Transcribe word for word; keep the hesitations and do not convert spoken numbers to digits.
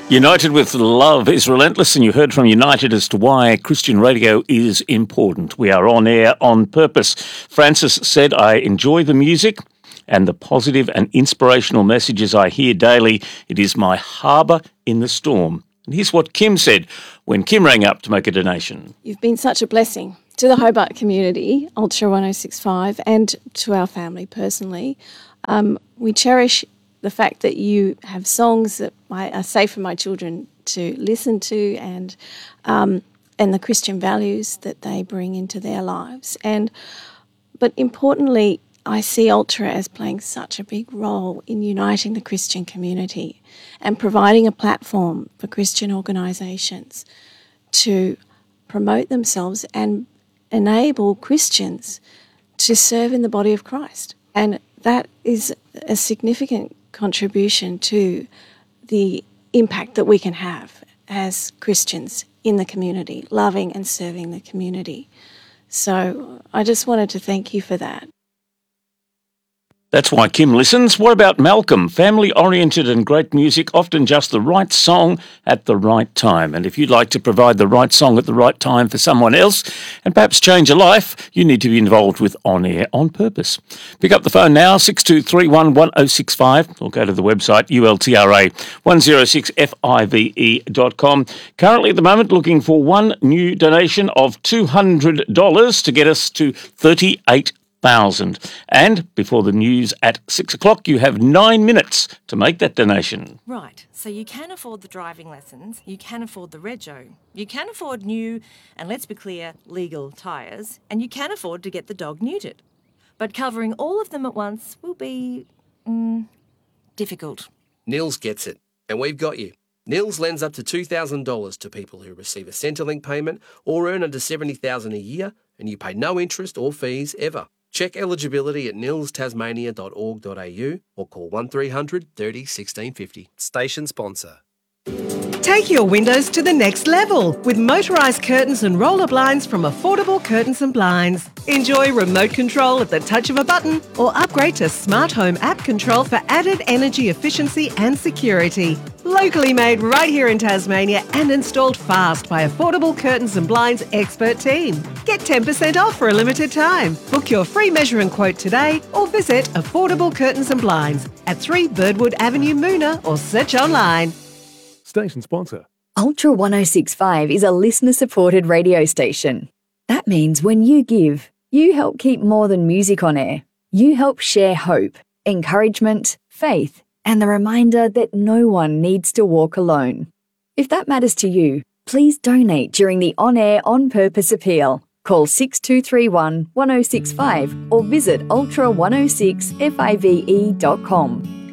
United with Love is relentless, and you heard from United as to why Christian radio is important. We are on air on purpose. Francis said, I enjoy the music and the positive and inspirational messages I hear daily. It is my harbour in the storm. And here's what Kim said when Kim rang up to make a donation. You've been such a blessing to the Hobart community, Ultra one oh six point five, and to our family personally. Um, we cherish the fact that you have songs that I, are safe for my children to listen to, and um, and the Christian values that they bring into their lives. And but importantly, I see Ultra as playing such a big role in uniting the Christian community and providing a platform for Christian organisations to promote themselves and enable Christians to serve in the body of Christ. And that is a significant contribution to the impact that we can have as Christians in the community, loving and serving the community. So I just wanted to thank you for that. That's why Kim listens. What about Malcolm? Family-oriented and great music, often just the right song at the right time. And if you'd like to provide the right song at the right time for someone else and perhaps change a life, you need to be involved with On Air on Purpose. Pick up the phone now, six two three one, one oh six five, or go to the website U L T R A one oh six five E dot com. Currently at the moment looking for one new donation of two hundred dollars to get us to thirty-eight thousand. And before the news at six o'clock, you have nine minutes to make that donation. Right, so you can afford the driving lessons, you can afford the rego, you can afford new, and let's be clear, legal tyres, and you can afford to get the dog neutered. But covering all of them at once will be, mm, difficult. Nils gets it, and we've got you. Nils lends up to two thousand dollars to people who receive a Centrelink payment or earn under seventy thousand dollars a year, and you pay no interest or fees ever. Check eligibility at nils tasmania dot org dot a u or call one three hundred, thirty, sixteen fifty. Station sponsor. Take your windows to the next level with motorised curtains and roller blinds from Affordable Curtains and Blinds. Enjoy remote control at the touch of a button or upgrade to Smart Home app control for added energy efficiency and security. Locally made right here in Tasmania and installed fast by Affordable Curtains and Blinds expert team. Get ten percent off for a limited time. Book your free measure and quote today or visit Affordable Curtains and Blinds at three Birdwood Avenue, Moona, or search online. Station sponsor. Ultra one oh six point five is a listener-supported radio station. That means when you give, you help keep more than music on air. You help share hope, encouragement, faith, and the reminder that no one needs to walk alone. If that matters to you, please donate during the On Air On Purpose appeal. Call six two three one, one oh six five or visit ultra one oh six five e dot com.